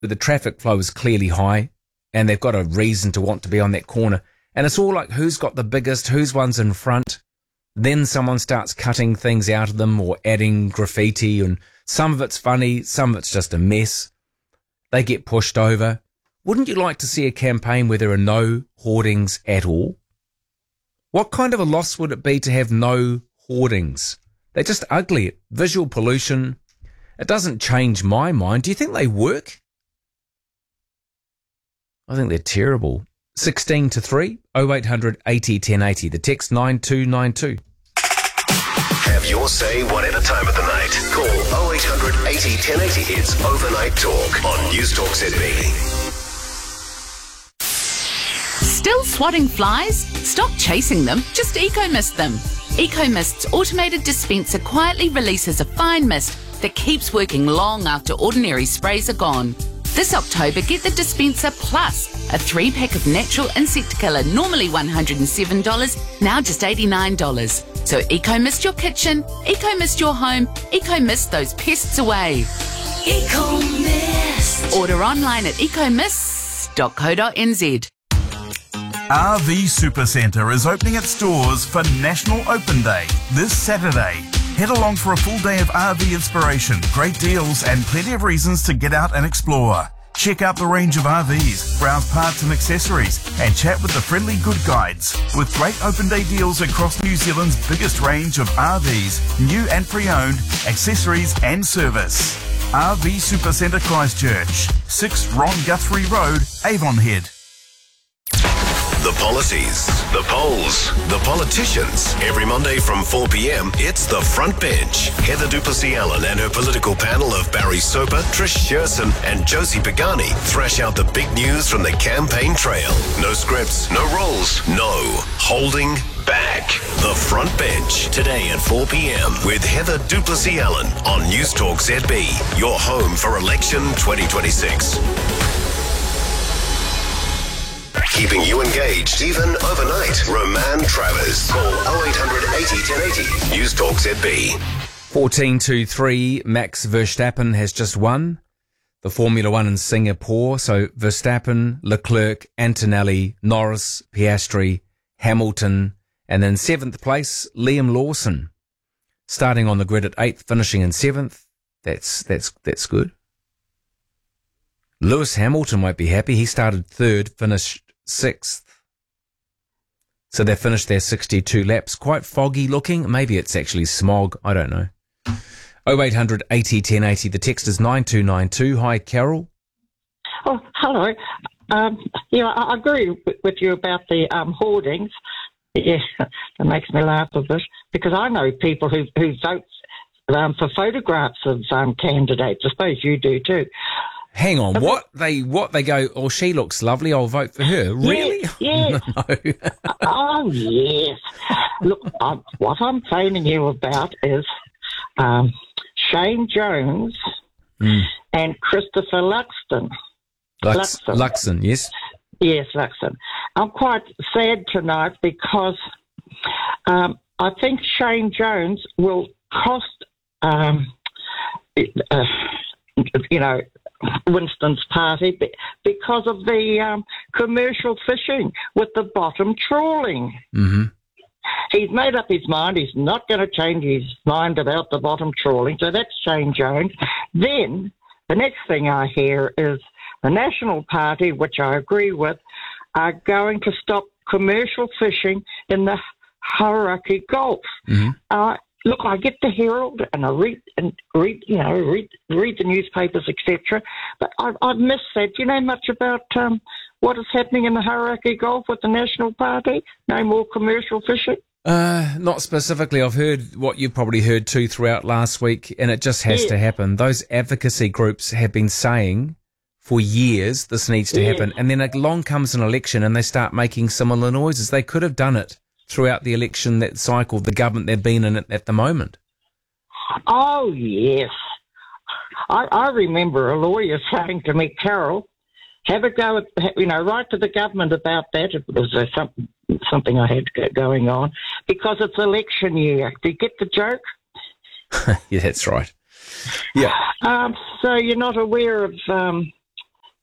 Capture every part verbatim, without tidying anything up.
the traffic flow is clearly high and they've got a reason to want to be on that corner. And it's all like who's got the biggest, whose one's in front. Then someone starts cutting things out of them or adding graffiti, and some of it's funny, some of it's just a mess. They get pushed over. Wouldn't you like to see a campaign where there are no hoardings at all? What kind of a loss would it be to have no hoardings? They're just ugly. Visual pollution. It doesn't change my mind. Do you think they work? I think they're terrible. sixteen to three, oh eight hundred eighty ten eighty. The text nine two nine two. Have your say whatever time of the night. Call oh eight hundred eighty ten eighty. It's Overnight Talk on News Talk Z B. Still swatting flies? Stop chasing them, just eco-mist them. Eco-Mist's automated dispenser quietly releases a fine mist that keeps working long after ordinary sprays are gone. This October, get the dispenser plus a three-pack of natural insect killer, normally one hundred seven dollars, now just eighty-nine dollars. So eco-mist your kitchen, eco-mist your home, eco-mist those pests away. Eco-mist. Order online at ecomist dot co dot n z. R V Supercentre is opening its doors for National Open Day this Saturday. Head along for a full day of R V inspiration, great deals and plenty of reasons to get out and explore. Check out the range of R Vs, browse parts and accessories and chat with the friendly good guides. With great open day deals across New Zealand's biggest range of R Vs, new and pre-owned, accessories and service. R V Supercentre Christchurch, six Ron Guthrie Road, Avonhead. The policies, the polls, the politicians. Every Monday from four p.m, it's The Front Bench. Heather Duplessis-Allen and her political panel of Barry Soper, Trish Sherson and Josie Pagani thrash out the big news from the campaign trail. No scripts, no rules, no holding back. The Front Bench, today at four p.m. with Heather Duplessis-Allen on News Talk Z B, your home for election twenty twenty-six. Keeping you engaged, even overnight. Roman Travers. Call oh eight hundred eighty ten eighty. News Talk Z B. fourteen to three, Max Verstappen has just won the Formula One in Singapore. So Verstappen, Leclerc, Antonelli, Norris, Piastri, Hamilton, and then seventh place, Liam Lawson. Starting on the grid at eighth, finishing in seventh. That's, that's, that's good. Lewis Hamilton won't be happy. He started third, finished sixth. So they finished their sixty-two laps. Quite foggy looking. Maybe it's actually smog. I don't know. oh eight hundred eighty ten eighty. The text is nine two nine two. Hi, Carol. Oh, hello. Um, yeah, I agree with you about the um, hoardings. Yeah, that makes me laugh a bit because I know people who, who vote um, for photographs of um, candidates. I suppose you do too. Hang on, what they what they go? Oh, she looks lovely. I'll vote for her. Really? Yes. No. Oh, yes. Look, I, what I'm phoning you about is um, Shane Jones mm. and Christopher Luxon. Lux, Luxon. Luxon, yes. Yes, Luxon. I'm quite sad tonight because um, I think Shane Jones will cost, um, uh, you know, Winston's party because of the um, commercial fishing with the bottom trawling. Mm-hmm. He's made up his mind. He's not going to change his mind about the bottom trawling. So that's Shane Jones. Then the next thing I hear is the National Party, which I agree with, are going to stop commercial fishing in the Hauraki Gulf. Mm-hmm. Uh, Look, I get the Herald and I read and read, you know, read read the newspapers, et cetera. But I've, I've missed that. Do you know much about um, what is happening in the Hauraki Gulf with the National Party? No more commercial fishing? Uh, not specifically. I've heard what you probably heard too throughout last week, and it just has yeah. to happen. Those advocacy groups have been saying for years this needs to yeah. happen, and then along comes an election and they start making similar noises. They could have done it throughout the election that cycle, the government they've been in at, at the moment. Oh, yes. I, I remember a lawyer saying to me, Carol, have a go at, you know, write to the government about that. It was uh, some, something I had going on because it's election year. Do you get the joke? Yeah, that's right. Yeah. Um, so you're not aware of um,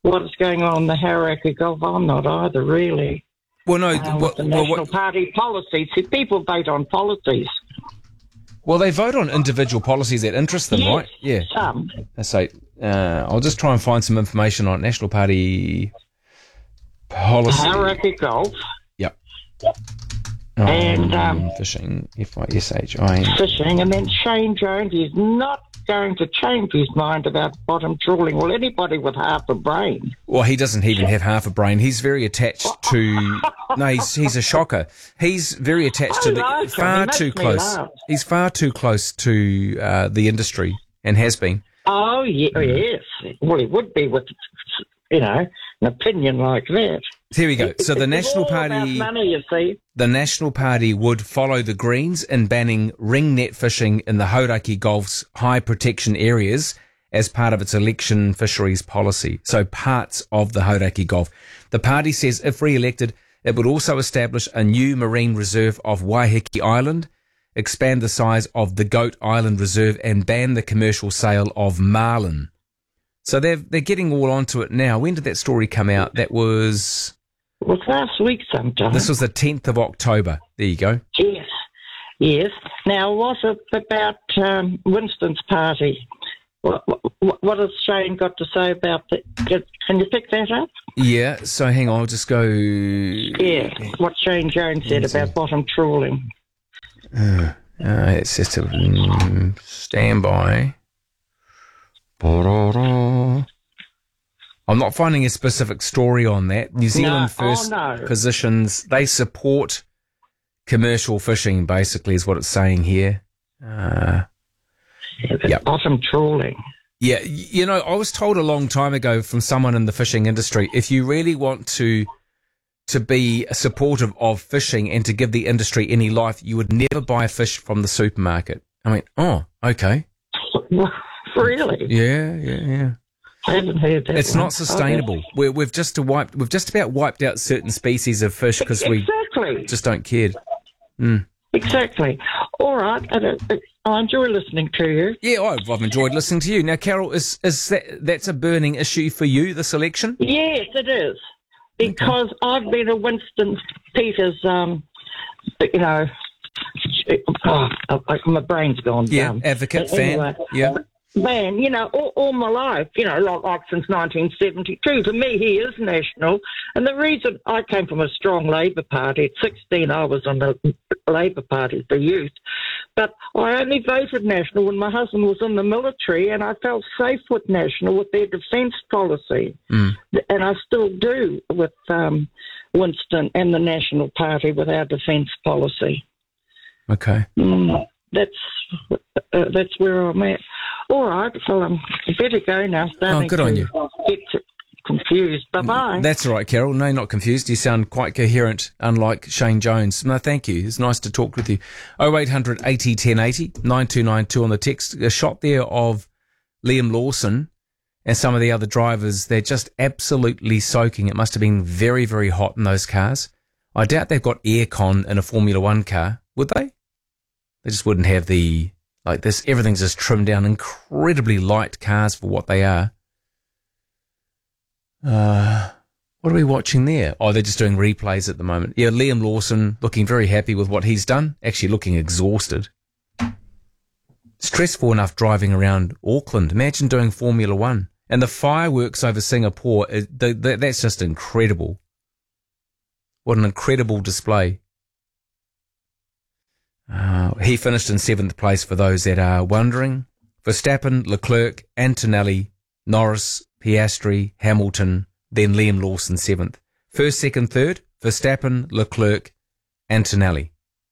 what's going on in the Hauraki Gulf. I'm not either, really. Well, no. Uh, well, the well, National what, Party policies. See, people vote on policies. well, they vote on individual policies that interest them, Yes, right? Yeah. some. So uh, I'll just try and find some information on National Party policy. Hauraki Gulf. Yep. And, um, fishing, F I S H I. Fishing, and then Shane Jones is not going to change his mind about bottom trawling. Well, anybody with half a brain. Well, he doesn't even have half a brain. He's very attached to. No, he's he's a shocker. He's very attached to I the like him. far He makes too me close. laugh. He's far too close to uh, the industry and has been. Oh, yeah, yes. Well, he would be with, you know, an opinion like that. Here we go. So the It's National all about Party, money, you see. the National Party would follow the Greens in banning ring net fishing in the Hauraki Gulf's high protection areas as part of its election fisheries policy. So parts of the Hauraki Gulf. The party says if re-elected, it would also establish a new marine reserve of Waiheke Island, expand the size of the Goat Island Reserve, and ban the commercial sale of marlin. So they're they're getting all onto it now. When did that story come out? That was It was last week sometime. this was the tenth of October. There you go. Yes, yes. Now, was it about um, Winston's party? What, what, what has Shane got to say about that? Can you pick that up? Yeah. So hang on, I'll just go. Yeah, what Shane Jones said about bottom trawling. Uh, it's just a um, standby. I'm not finding a specific story on that. New Zealand No. First Oh, no. Positions, they support commercial fishing, basically, is what it's saying here. Uh, Yep. Bottom trawling. yeah, y- you know, I was told a long time ago from someone in the fishing industry, if you really want to to be supportive of fishing and to give the industry any life, you would never buy fish from the supermarket. I mean, oh, okay. Really? Yeah, yeah, yeah. I haven't heard that. It's one. not sustainable. We're, we've just wiped. We've just about wiped out certain species of fish because we Exactly. just don't care. Exactly. All right. I, don't- I enjoy listening to you. Yeah, I've, I've enjoyed listening to you. Now, Carol, is is that that's a burning issue for you? This election? Yes, it is. Because I've been a Winston Peters, um, you know, oh, my brain's gone Yeah, dumb. advocate, But fan. anyway, Yeah. Man, you know, all, all my life, you know, like, like since nineteen seventy-two. To me, he is national. And the reason I came from a strong Labour Party, at sixteen I was on the Labour Party for youth, but I only voted national when my husband was in the military, and I felt safe with national, with their defence policy. Mm. And I still do with um, Winston and the National Party with our defence policy. Okay. Mm, that's uh, that's where I'm at. All right, well, um, I better go now. Starting Oh, good on to you. Get confused. Bye bye. That's all right, Carol. No, not confused. You sound quite coherent, unlike Shane Jones. No, thank you. It's nice to talk with you. oh eight hundred eighty ten eighty, nine two nine two on the text. A shot there of Liam Lawson and some of the other drivers. They're just absolutely soaking. It must have been very, very hot in those cars. I doubt they've got aircon in a Formula One car, would they? They just wouldn't have the, like this, everything's just trimmed down, incredibly light cars for what they are. Uh, what are we watching there? Oh, they're just doing replays at the moment. Yeah, Liam Lawson looking very happy with what he's done, actually looking exhausted. Stressful enough driving around Auckland. Imagine doing Formula One. And the fireworks over Singapore, is- th- th- that's just incredible. What an incredible display. Uh, he finished in seventh place for those that are wondering. Verstappen, Leclerc, Antonelli, Norris, Piastri, Hamilton, then Liam Lawson seventh. First, second, third, Verstappen, Leclerc, Antonelli.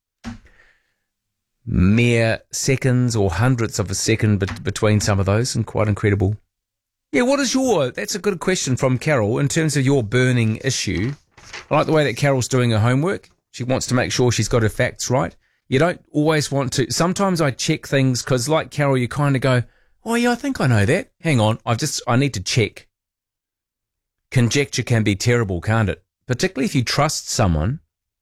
Mere seconds or hundredths of a second bet- between some of those, and quite incredible. Yeah, what is your, that's a good question from Carol, in terms of your burning issue. I like the way that Carol's doing her homework. She wants to make sure she's got her facts right. You don't always want to. Sometimes I check things because, like Carol, you kind of go, oh, yeah, I think I know that. Hang on. I've just, I need to check. Conjecture can be terrible, can't it? Particularly if you trust someone.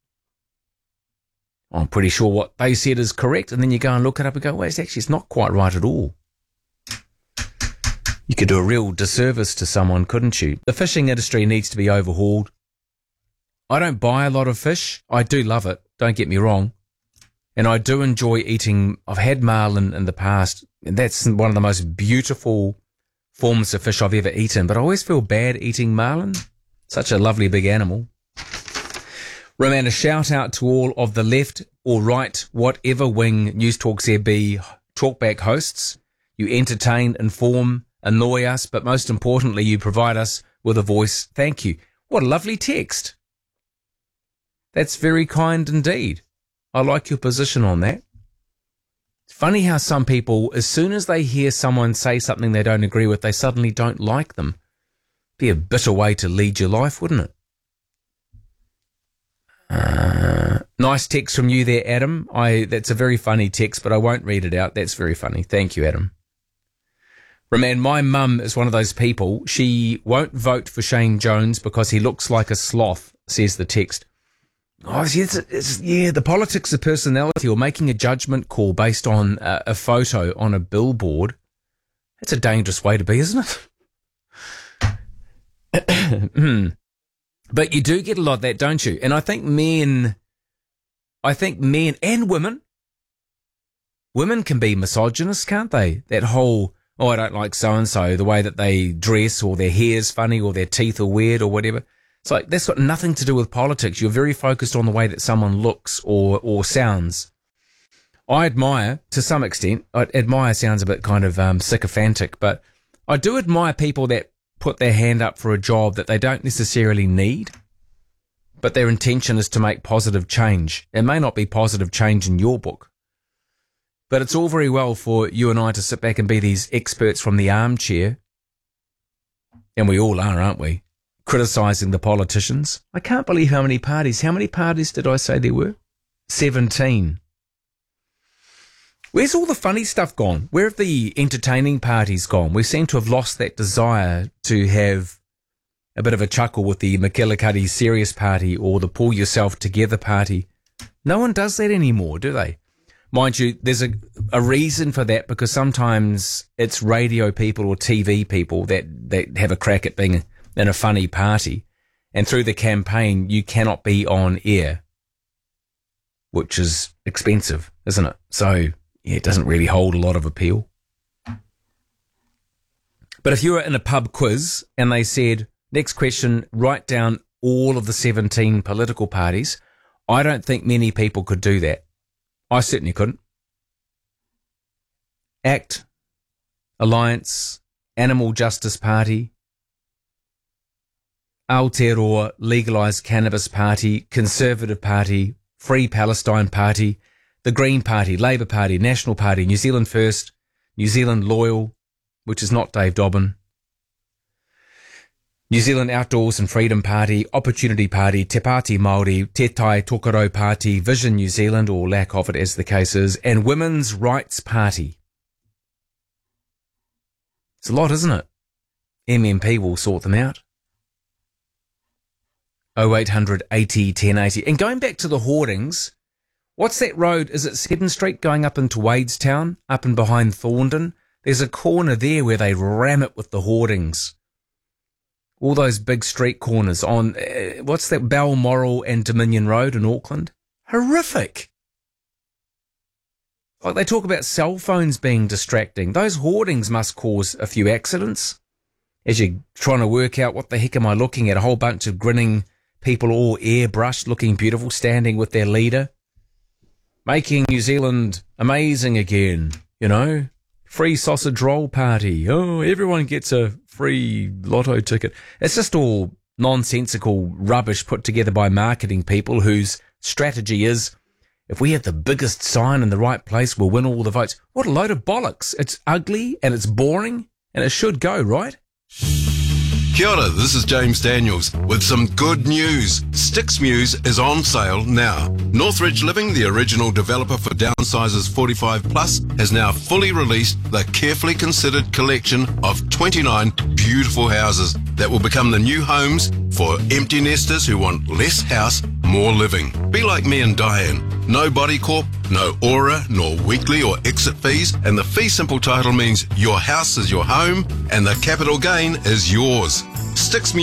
I'm pretty sure what they said is correct. And then you go and look it up and go, well, it's actually, it's not quite right at all. You could do a real disservice to someone, couldn't you? The fishing industry needs to be overhauled. I don't buy a lot of fish. I do love it, don't get me wrong. And I do enjoy eating. I've had marlin in the past, and that's one of the most beautiful forms of fish I've ever eaten. But I always feel bad eating marlin. Such a lovely big animal. Roman, a shout out to all of the left or right, whatever wing News Talk Z B talkback hosts. You entertain, inform, annoy us, but most importantly, you provide us with a voice. Thank you. What a lovely text. That's very kind indeed. I like your position on that. It's funny how some people, as soon as they hear someone say something they don't agree with, they suddenly don't like them. Be a bitter way to lead your life, wouldn't it? Uh, nice text from you there, Adam. I that's a very funny text, but I won't read it out. That's very funny. Thank you, Adam. Roman, my mum is one of those people. She won't vote for Shane Jones because he looks like a sloth, says the text. Oh, it's, it's, yeah, the politics of personality or making a judgment call based on a, a photo on a billboard. That's a dangerous way to be, isn't it? But you do get a lot of that, don't you? And I think men, I think men and women, women can be misogynist, can't they? That whole, oh, I don't like so-and-so, the way that they dress or their hair's funny or their teeth are weird or whatever. It's like, that's got nothing to do with politics. You're very focused on the way that someone looks or, or sounds. I admire, to some extent, I admire sounds a bit kind of um, sycophantic, but I do admire people that put their hand up for a job that they don't necessarily need, but their intention is to make positive change. It may not be positive change in your book, but it's all very well for you and I to sit back and be these experts from the armchair, and we all are, aren't we? Criticising the politicians. I can't believe how many parties. How many parties did I say there were? seventeen. Where's all the funny stuff gone? Where have the entertaining parties gone? We seem to have lost that desire to have a bit of a chuckle with the McGillicuddy Serious Party or the Pull Yourself Together Party. No one does that anymore, do they? Mind you, there's a, a reason for that, because sometimes it's radio people or T V people that, that have a crack at being in a funny party, and through the campaign you cannot be on air, which is expensive, isn't it? So yeah, it doesn't really hold a lot of appeal. But if you were in a pub quiz and they said, next question, write down all of the seventeen political parties, I don't think many people could do that. I certainly couldn't. ACT, Alliance, Animal Justice Party, Aotearoa Legalised Cannabis Party, Conservative Party, Free Palestine Party, the Green Party, Labour Party, National Party, New Zealand First, New Zealand Loyal, which is not Dave Dobbin, New Zealand Outdoors and Freedom Party, Opportunity Party, Te Pāti Māori, Te Tai Tokerau Party, Vision New Zealand, or lack of it as the case is, and Women's Rights Party. It's a lot, isn't it? M M P will sort them out. oh eight hundred eighty ten eighty. And going back to the hoardings, what's that road? Is it Seddon Street going up into Wadestown, up and behind Thorndon? There's a corner there where they ram it with the hoardings. All those big street corners on, uh, what's that, Balmoral and Dominion Road in Auckland? Horrific. Like they talk about cell phones being distracting. Those hoardings must cause a few accidents. As you're trying to work out what the heck am I looking at, a whole bunch of grinning people all airbrushed, looking beautiful, standing with their leader, making New Zealand amazing again, you know? Free sausage roll party. Oh, everyone gets a free lotto ticket. It's just all nonsensical rubbish put together by marketing people whose strategy is, if we have the biggest sign in the right place, we'll win all the votes. What a load of bollocks. It's ugly and it's boring and it should go, right? Kia ora, this is James Daniels with some good news. Sticks Muse is on sale now. Northridge Living, the original developer for downsizers forty-five plus, has now fully released the carefully considered collection of twenty-nine beautiful houses that will become the new homes for empty nesters who want less house, more living. Be like me and Diane. No body corp, no aura, nor weekly or exit fees, and the fee simple title means your house is your home and the capital gain is yours. Sticks